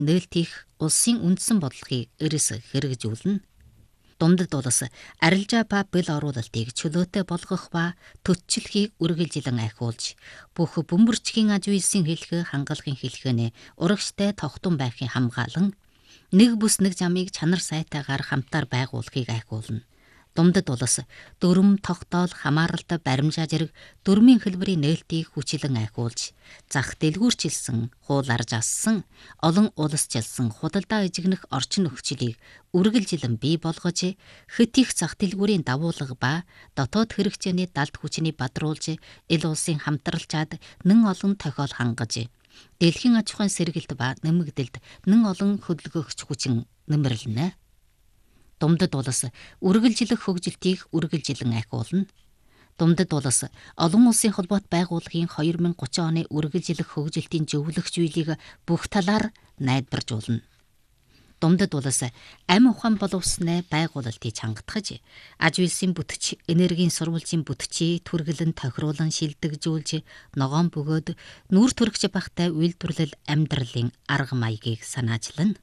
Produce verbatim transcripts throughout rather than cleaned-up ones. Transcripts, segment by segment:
нээлтих улсын үндсэн бодлогыг эрс хэрэгжүүлнэ. Дундад улс арилжаа ба бэл оруулалтыг чөлөөтэй болгох ба төтчлөхийг үргэлжилэн ахиулж, бүх бөмбөрчгийн аж үйлсийн хэлхээ хангалгын хэлхээний урагштай тогтун байхын хамгаалан, нэг бүс нэг замыг чанар сайтайгаар хамтаар байгуулахыг ахиулна. Дундад улс дүрм, тогтоол, хамааралт, баримжаа зэрэг дүрмийн хэлбэрийн нээлтийг хүчлэн ахиулж, зах дэлгүүрчилсэн, хууларж ассан, олон улсчилсан худалдаа эжигнэх орчин нөхцөлийг үргэлжилэн бий болгож, хэд их зах дэлгүүрийн давуулга ба дотоод хэрэгцээний далд хүчний бадруулж, ил улсын хамтралчаад нэн олон тохиол хангаж, дэлхийн аж ахуйн сэргэлт ба нэмэгдэлд нэн олон хөдөлгөгч хүчин нэмэрлэнэ. Дундад улс үргэлжлэх хөгжилтийг үргэлжилэн ахиулна. Дундад улс олон улсын холбоот байгууллагын две тысячи тридцать оны үргэлжлэх хөгжилтийн зөвлөх зүйлийг бүх талаар найдваржуулна. Дундад улс амь ухаан боловсноо байгуулалтыг чангатгаж, аж үйлсийн бүтч, энергийн сурвалжийн бүтчийг түргэлэн тохируулан шилдэгжүүлж, ногоон бөгөөд нүүр төрөгч багтай үйлдвэрлэл амьдралын арга маягийг санаачилна.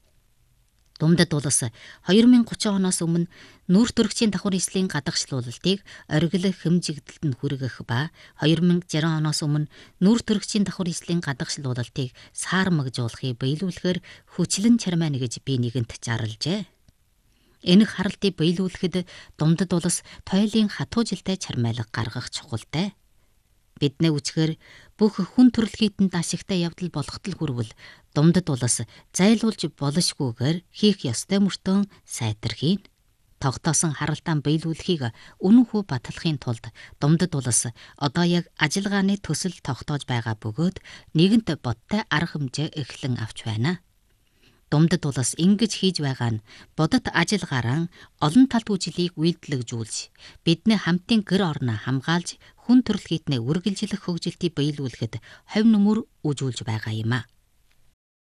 Дундад улс две тысячи тридцать оноос өмнө нүүр төрөгчийн давхар нийслэлийн гадагшлуулалтыг оргил хэмжигдэлд нь хүргэх ба две тысячи сixty оноос өмнө нүүр төрөгчийн давхар нийслэлийн гадагшлуулалтыг саармагжуулахыг биелүүлэхээр хүчлэн чармайна гэж би нэгэнт зарлжээ. Энэ харалтыг биелүүлэхэд дундад улс тойлын хатуу жилтэй чармайлга гаргах чухалтай. Бидний үчгээр бүх хүн төрөлхийдэнд ашигтай явдал болохтол хүрвэл дундад улс зайлуулж болшгүйгээр хийх ёстой мөртөө сайтархийн. Тогтоосон харалтаан биелүүлэхийг үнэн хүү батлахын тулд дундад улс одоо яг ажиллагааны төсөл тогтоож байгаа бөгөөд нэгэнт бодтой арга хэмжээ эхлэн авч байна. Дундад улс ингэж хийж байгаа нь бодит ажиллагаараа олон талт үжилийг үйлдэлжүүлж, бидний хамтын гэр орноо хамгаалж, хүн төрөлхийдний үргэлжлэх хөгжилтийг биелүүлэхэд хувь нэмэр үзүүлж байгаа юм а.